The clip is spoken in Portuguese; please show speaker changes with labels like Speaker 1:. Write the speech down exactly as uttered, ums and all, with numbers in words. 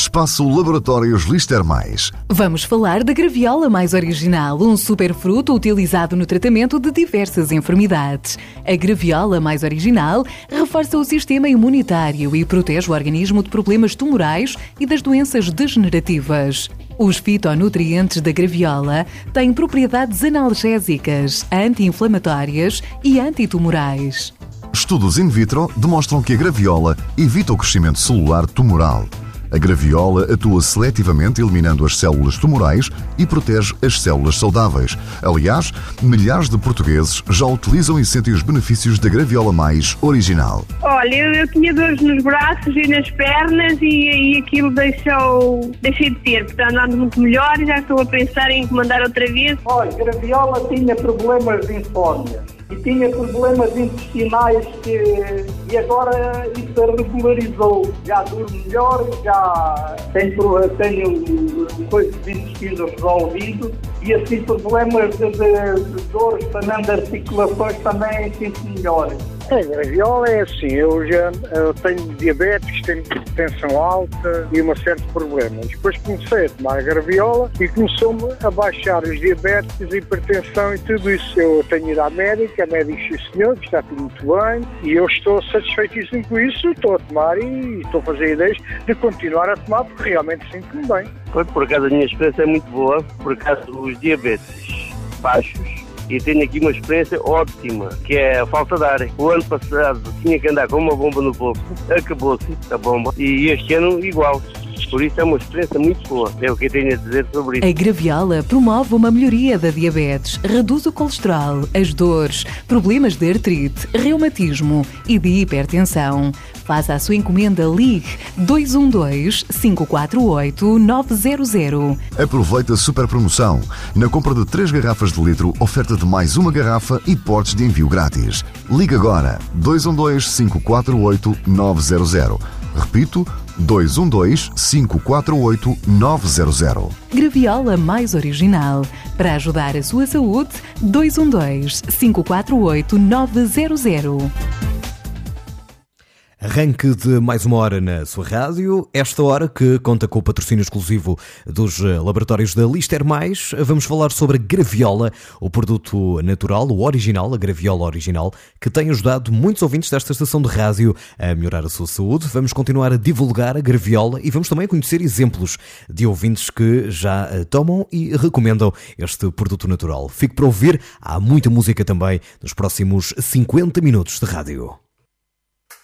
Speaker 1: Espaço Laboratórios Lister Mais.
Speaker 2: Vamos falar da graviola mais original, um superfruto utilizado no tratamento de diversas enfermidades. A graviola mais original reforça o sistema imunitário e protege o organismo de problemas tumorais e das doenças degenerativas. Os fitonutrientes da graviola têm propriedades analgésicas, anti-inflamatórias e antitumorais.
Speaker 1: Estudos in vitro demonstram que a graviola evita o crescimento celular tumoral. A graviola atua seletivamente eliminando as células tumorais e protege as células saudáveis. Aliás, milhares de portugueses já utilizam e sentem os benefícios da graviola mais original.
Speaker 3: Olha, eu, eu tinha dores nos braços e nas pernas e, e aquilo deixou, deixei de ter. Portanto, ando muito melhor e já estou a pensar em encomendar outra vez.
Speaker 4: Olha, a graviola tinha problemas de insónia e tinha problemas intestinais que, e agora isso regularizou. Já durmo melhor, já tenho, tenho coisas de intestino resolvido e assim problemas de, de, de dores também de articulações também sinto melhor.
Speaker 5: A graviola é assim, eu já eu tenho diabetes, tenho tensão alta e uma série de problemas. Depois comecei a tomar a graviola e começou-me a baixar os diabetes, a hipertensão e tudo isso. Eu tenho ido à médica, a médica disse, senhor, que está tudo muito bem e eu estou satisfeitíssimo com isso, estou a tomar e estou a fazer ideias de continuar a tomar porque realmente sinto-me bem.
Speaker 6: Por acaso a minha experiência é muito boa, por acaso os diabetes baixos. E tenho aqui uma experiência ótima, que é a falta de ar. O ano passado tinha que andar com uma bomba no bolso, acabou-se a bomba, e este ano igual. Por isso é uma experiência muito boa, é o que eu tenho a dizer sobre isso.
Speaker 2: A graviola promove uma melhoria da diabetes, reduz o colesterol, as dores, problemas de artrite, reumatismo e de hipertensão. Faça a sua encomenda, ligue dois um dois, cinco quatro oito, nove zero zero.
Speaker 1: Aproveite a super promoção. Na compra de três garrafas de litro, oferta de mais uma garrafa e portes de envio grátis. Ligue agora dois um dois, cinco quatro oito, nove zero zero. Repito, dois um dois, cinco quatro oito, nove zero zero.
Speaker 2: Graviola mais original. Para ajudar a sua saúde, dois um dois, cinco quatro oito, nove zero zero.
Speaker 7: Arranque de mais uma hora na sua rádio, esta hora que conta com o patrocínio exclusivo dos laboratórios da Lister Mais. Vamos falar sobre a graviola, o produto natural, o original, a graviola original, que tem ajudado muitos ouvintes desta estação de rádio a melhorar a sua saúde. Vamos continuar a divulgar a graviola e vamos também conhecer exemplos de ouvintes que já tomam e recomendam este produto natural. Fique para ouvir, há muita música também nos próximos cinquenta minutos de rádio.